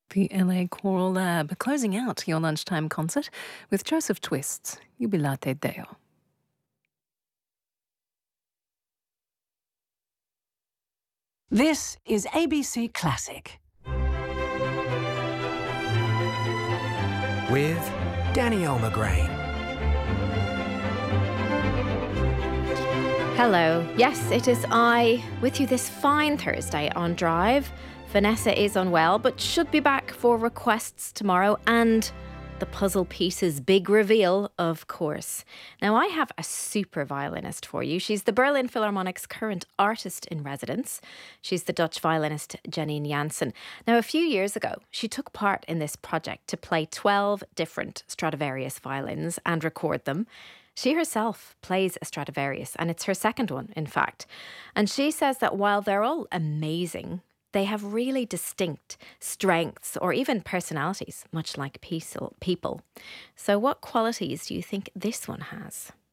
The LA Choral Lab, closing out your lunchtime concert with Joseph Twist's Jubilate Deo. This is ABC Classic. With Danny O'Magrain. Hello. Yes, it is I with you this fine Thursday on Drive. Vanessa is unwell, but should be back for requests tomorrow and the puzzle pieces big reveal, of course. Now, I have a super violinist for you. She's the Berlin Philharmonic's current artist in residence. She's the Dutch violinist Janine Jansen. Now, a few years ago, she took part in this project to play 12 different Stradivarius violins and record them. She herself plays a Stradivarius, and it's her second one, in fact. And she says that while they're all amazing, they have really distinct strengths or even personalities, much like people. So what qualities do you think this one has?